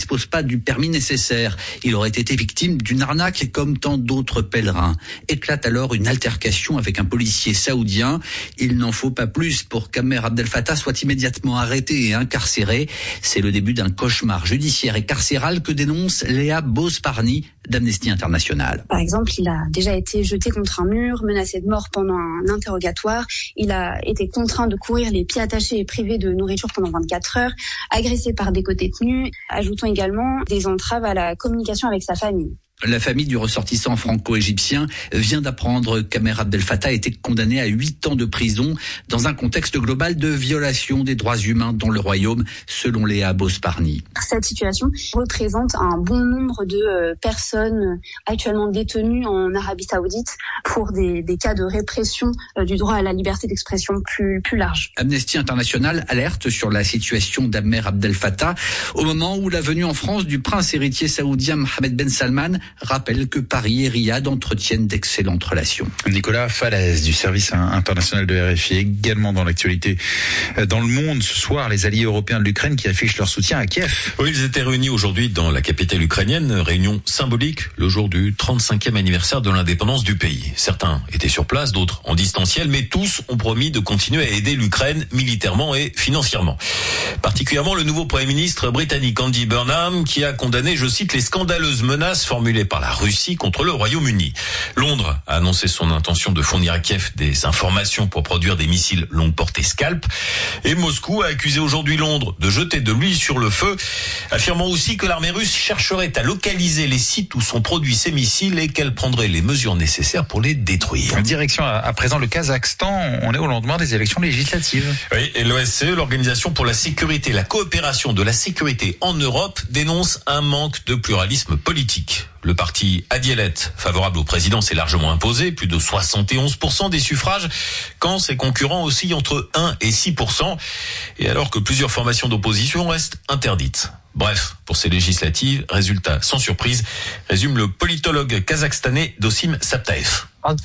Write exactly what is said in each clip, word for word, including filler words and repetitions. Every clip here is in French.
dispose pas du permis nécessaire. Il aurait été victime d'une arnaque comme tant d'autres pèlerins. Éclate alors une altercation avec un policier saoudien. Il n'en faut pas plus pour qu'Amer Abdel Fattah soit immédiatement arrêté et incarcéré. C'est le début d'un cauchemar judiciaire et carcéral que dénonce Léa Bosparni d'Amnesty International. Par exemple, il a déjà été jeté contre un mur, menacé de mort pendant un interrogatoire. Il a été contraint de courir les pieds attachés et privé de nourriture pendant vingt-quatre heures, agressé par des co-détenus, ajoutant également des entraves à la communication avec sa famille. La famille du ressortissant franco-égyptien vient d'apprendre qu'Amer Abdel Fattah a été condamné à huit ans de prison dans un contexte global de violation des droits humains dans le royaume, selon Léa Bosparni. Cette situation représente un bon nombre de personnes actuellement détenues en Arabie Saoudite pour des, des cas de répression du droit à la liberté d'expression plus, plus large. Amnesty International alerte sur la situation d'Amer Abdel Fattah au moment où la venue en France du prince héritier saoudien Mohammed Ben Salman rappelle que Paris et Riyad entretiennent d'excellentes relations. Nicolas Falaise du service international de R F I, également dans l'actualité. Dans le monde, ce soir, les alliés européens de l'Ukraine qui affichent leur soutien à Kiev. Oui, ils étaient réunis aujourd'hui dans la capitale ukrainienne, réunion symbolique, le jour du trente-cinquième anniversaire de l'indépendance du pays. Certains étaient sur place, d'autres en distanciel, mais tous ont promis de continuer à aider l'Ukraine militairement et financièrement. Particulièrement le nouveau Premier ministre britannique Andy Burnham, qui a condamné, je cite, les scandaleuses menaces formulées par la Russie contre le Royaume-Uni. Londres a annoncé son intention de fournir à Kiev des informations pour produire des missiles longue portée Scalp. Et Moscou a accusé aujourd'hui Londres de jeter de l'huile sur le feu, affirmant aussi que l'armée russe chercherait à localiser les sites où sont produits ces missiles et qu'elle prendrait les mesures nécessaires pour les détruire. Direction à, à présent le Kazakhstan, on est au lendemain des élections législatives. Oui, et l'O S C E, l'Organisation pour la sécurité et la coopération de la sécurité en Europe, dénonce un manque de pluralisme politique. Le parti Adielet, favorable au président, s'est largement imposé, plus de soixante et onze pour cent des suffrages, quand ses concurrents oscillent entre un et six pour cent, et alors que plusieurs formations d'opposition restent interdites. Bref, pour ces législatives, résultat sans surprise, résume le politologue kazakhstanais Dosim Saptaev.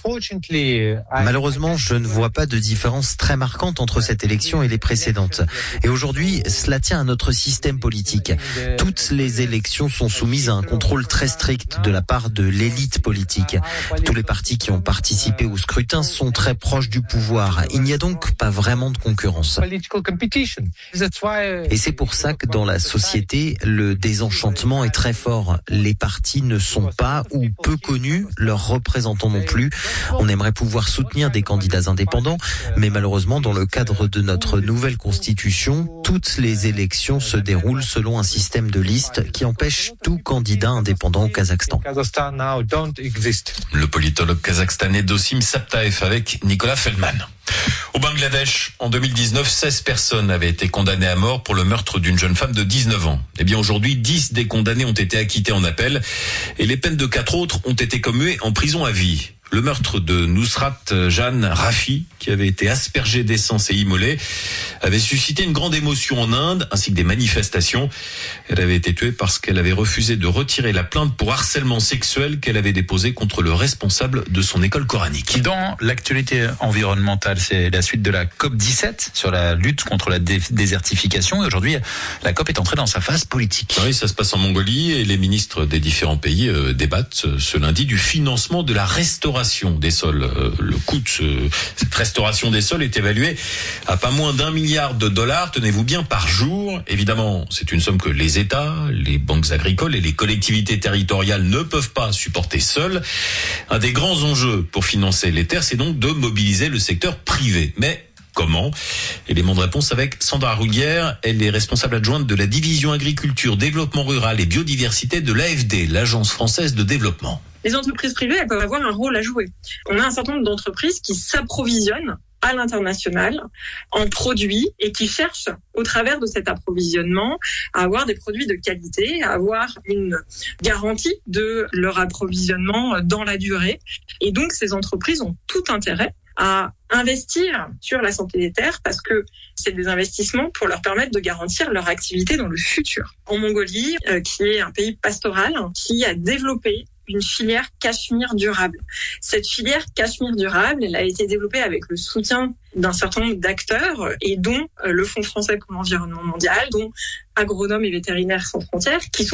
Malheureusement, je ne vois pas de différence très marquante entre cette élection et les précédentes. Et aujourd'hui, cela tient à notre système politique. Toutes les élections sont soumises à un contrôle très strict de la part de l'élite politique. Tous les partis qui ont participé au scrutin sont très proches du pouvoir. Il n'y a donc pas vraiment de concurrence. Et c'est pour ça que dans la société, le désenchantement est très fort. Les partis ne sont pas ou peu connus, leurs représentants non plus. On aimerait pouvoir soutenir des candidats indépendants, mais malheureusement, dans le cadre de notre nouvelle constitution, toutes les élections se déroulent selon un système de liste qui empêche tout candidat indépendant au Kazakhstan. Le politologue kazakhstanais Dosim Saptaev avec Nicolas Feldman. Au Bangladesh, en deux mille dix-neuf, seize personnes avaient été condamnées à mort pour le meurtre d'une jeune femme de dix-neuf ans. Eh bien, aujourd'hui, dix des condamnés ont été acquittés en appel et les peines de quatre autres ont été commuées en prison à vie. Le meurtre de Nusrat Jan Rafi, qui avait été aspergé d'essence et immolé, avait suscité une grande émotion en Inde, ainsi que des manifestations. Elle avait été tuée parce qu'elle avait refusé de retirer la plainte pour harcèlement sexuel qu'elle avait déposée contre le responsable de son école coranique. Dans l'actualité environnementale, c'est la suite de la COP dix-sept sur la lutte contre la dé- désertification. Et aujourd'hui, la COP est entrée dans sa phase politique. Oui, ça se passe en Mongolie et les ministres des différents pays euh, débattent ce lundi du financement de la restauration des sols. Euh, le coût de ce, cette restauration des sols est évalué à pas moins d'un milliard de dollars, tenez-vous bien, par jour. Évidemment, c'est une somme que les États, les banques agricoles et les collectivités territoriales ne peuvent pas supporter seuls. Un des grands enjeux pour financer les terres, c'est donc de mobiliser le secteur privé. Mais comment ? Élément de réponse avec Sandra Roulière. Elle est responsable adjointe de la division agriculture, développement rural et biodiversité de l'A F D, l'Agence française de développement. Les entreprises privées, elles peuvent avoir un rôle à jouer. On a un certain nombre d'entreprises qui s'approvisionnent à l'international en produits et qui cherchent, au travers de cet approvisionnement, à avoir des produits de qualité, à avoir une garantie de leur approvisionnement dans la durée. Et donc, ces entreprises ont tout intérêt à investir sur la santé des terres parce que c'est des investissements pour leur permettre de garantir leur activité dans le futur. En Mongolie, euh, qui est un pays pastoral, qui a développé une filière cachemire durable. Cette filière cachemire durable, elle a été développée avec le soutien d'un certain nombre d'acteurs et dont le Fonds français pour l'environnement mondial, dont Agronomes et Vétérinaires sans frontières, qui sont